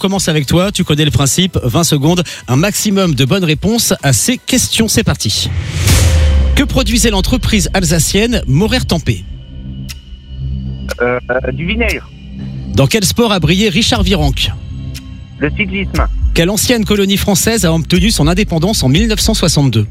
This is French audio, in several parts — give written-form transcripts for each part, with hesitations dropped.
commence avec toi. Tu connais le principe. 20 secondes, un maximum de bonnes réponses à ces questions. C'est parti. Que produisait l'entreprise alsacienne Maurer-Tempé? Du vinaigre. Dans quel sport a brillé Richard Virenque? Le cyclisme. Quelle ancienne colonie française a obtenu son indépendance en 1962?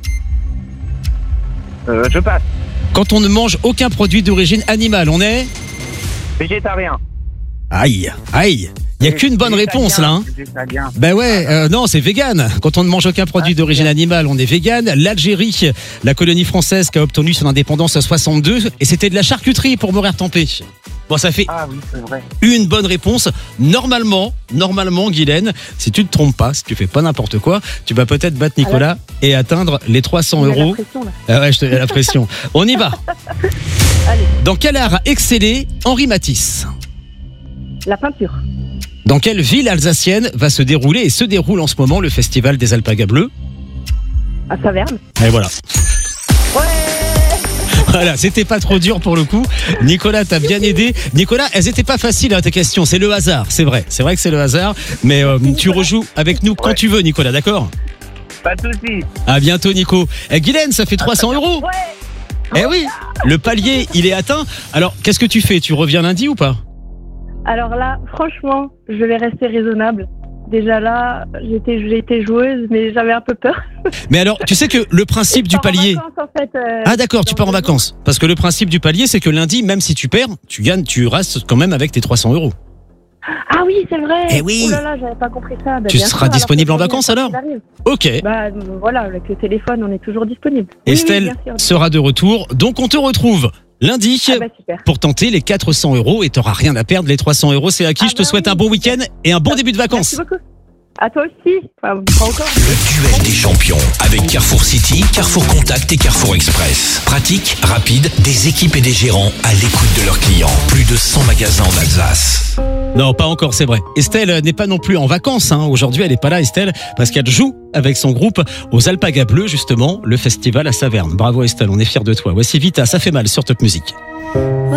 Je passe. Quand on ne mange aucun produit d'origine animale, on est... Végétarien. Aïe. Il n'y a qu'une bonne réponse là. Végétarien. Ben ouais, non, c'est vegan. Quand on ne mange aucun produit d'origine animale, on est vegan. L'Algérie, la colonie française qui a obtenu son indépendance en 62, et c'était de la charcuterie pour Maurer-Tempé. Bon, ça fait Ah oui, c'est vrai. une bonne réponse. Normalement, Guylaine, si tu ne te trompes pas, si tu fais pas n'importe quoi, tu vas peut-être battre Nicolas et atteindre les 300 euros. Ah ouais, je te mets la pression. On y va. Allez. Dans quel art a excellé Henri Matisse? La peinture. Dans quelle ville alsacienne va se dérouler et se déroule en ce moment le festival des Alpagas Bleus? À Saverne. Et voilà. Voilà, c'était pas trop dur pour le coup. Nicolas t'a bien aidé. Nicolas, elles étaient pas faciles tes questions, c'est le hasard, c'est vrai que c'est le hasard. Mais tu rejoues avec nous quand tu veux, Nicolas, d'accord? Pas de soucis. À bientôt, Nico. Guylaine, ça fait 300 euros. Eh oui, le palier, il est atteint. Alors, qu'est-ce que tu fais? Tu reviens lundi ou pas? Alors là, franchement, je vais rester raisonnable. Déjà là, j'étais joueuse, mais j'avais un peu peur. Mais alors, tu sais que le principe du palier... En fait, Ah d'accord, tu pars en vacances. Parce que le principe du palier, c'est que lundi, même si tu perds, tu gagnes, tu restes quand même avec tes 300 euros. Ah oui, c'est vrai. Eh oui. Oh là là, j'avais pas compris ça. Bah, Tu bien seras sûr, disponible en alors, vacances alors? Ok. Bah voilà, avec le téléphone, on est toujours disponible. Estelle Oui, bien sûr. sera de retour, donc on te retrouve lundi Ah bah super. pour tenter les 400 euros et t'auras rien à perdre. Les 300 euros, c'est acquis. Ah Je te bah souhaite oui. un bon week-end et un bon début de vacances. Merci beaucoup. À toi aussi. Enfin, pas encore. Le duel des champions avec Carrefour City, Carrefour Contact et Carrefour Express. Pratique, rapide, des équipes et des gérants à l'écoute de leurs clients. Plus de 100 magasins en Alsace. Non, pas encore, c'est vrai. Estelle n'est pas non plus en vacances. Aujourd'hui, elle n'est pas là, Estelle, parce qu'elle joue avec son groupe aux Alpagas Bleus, justement, le festival à Saverne. Bravo Estelle, on est fiers de toi. Voici Vita, ça fait mal sur Top Music.